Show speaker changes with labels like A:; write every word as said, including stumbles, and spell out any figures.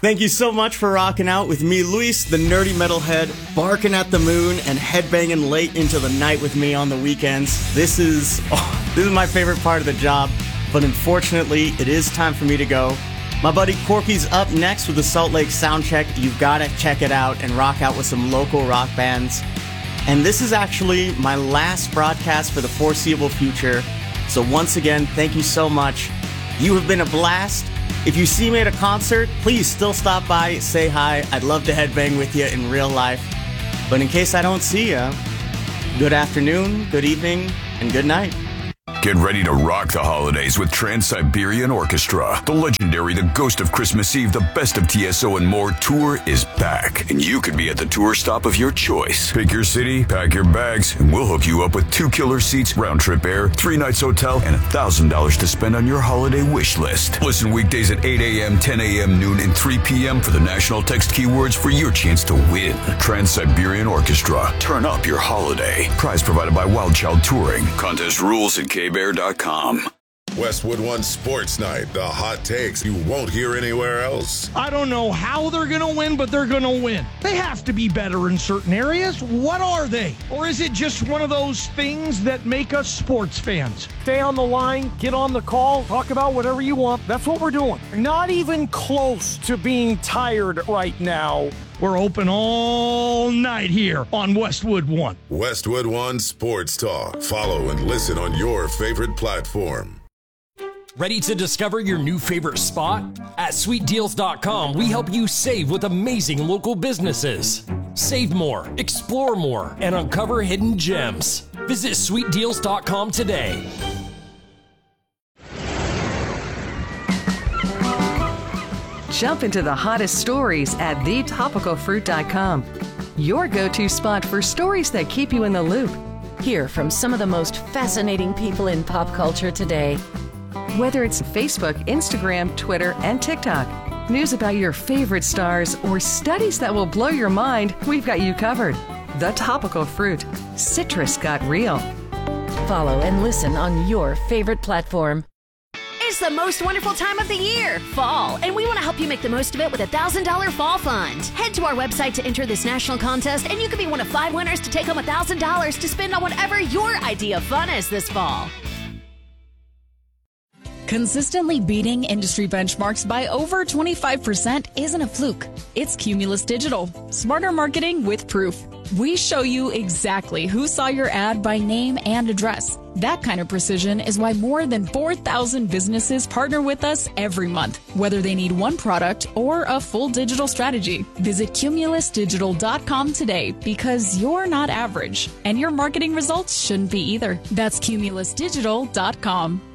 A: Thank you so much for rocking out with me, Luis, the nerdy metalhead, barking at the moon and headbanging late into the night with me on the weekends. This is oh, this is my favorite part of the job, but unfortunately, it is time for me to go. My buddy Corky's up next with the Salt Lake Soundcheck. You've got to check it out and rock out with some local rock bands. And this is actually my last broadcast for the foreseeable future. So once again, thank you so much. You have been a blast. If you see me at a concert, please still stop by, say hi. I'd love to headbang with you in real life. But in case I don't see you, good afternoon, good evening, and good night.
B: Get ready to rock the holidays with Trans-Siberian Orchestra. The legendary The Ghost of Christmas Eve, the Best of T S O and More tour is back. And you could be at the tour stop of your choice. Pick your city, pack your bags, and we'll hook you up with two killer seats, round-trip air, three nights hotel, and one thousand dollars to spend on your holiday wish list. Listen weekdays at eight a.m., ten a.m., noon, and three p.m. for the national text keywords for your chance to win. Trans-Siberian Orchestra. Turn up your holiday. Prize provided by Wild Child Touring. Contest rules at K Bear dot com.
C: Westwood One Sports Night, the hot takes you won't hear anywhere else.
D: I don't know how they're going to win, but they're going to win. They have to be better in certain areas. What are they? Or is it just one of those things that make us sports fans? Stay on the line, get on the call, talk about whatever you want. That's what we're doing. Not even close to being tired right now. We're open all night here on Westwood One.
C: Westwood One Sports Talk. Follow and listen on your favorite platform.
E: Ready to discover your new favorite spot? At sweet deals dot com, we help you save with amazing local businesses. Save more, explore more, and uncover hidden gems. Visit sweet deals dot com today.
F: Jump into the hottest stories at the topical fruit dot com. Your go-to spot for stories that keep you in the loop.
G: Hear from some of the most fascinating people in pop culture today.
F: Whether it's Facebook, Instagram, Twitter, and TikTok, news about your favorite stars, or studies that will blow your mind, we've got you covered. The Topical Fruit. Citrus got real.
G: Follow and listen on your favorite platform.
H: It's the most wonderful time of the year, fall, and we want to help you make the most of it with a one thousand dollars Fall Fund. Head to our website to enter this national contest, and you could be one of five winners to take home one thousand dollars to spend on whatever your idea of fun is this fall.
I: Consistently beating industry benchmarks by over twenty-five percent isn't a fluke. It's Cumulus Digital. Smarter marketing with proof. We show you exactly who saw your ad by name and address. That kind of precision is why more than four thousand businesses partner with us every month, whether they need one product or a full digital strategy. Visit Cumulus Digital dot com today because you're not average, and your marketing results shouldn't be either. That's Cumulus Digital dot com.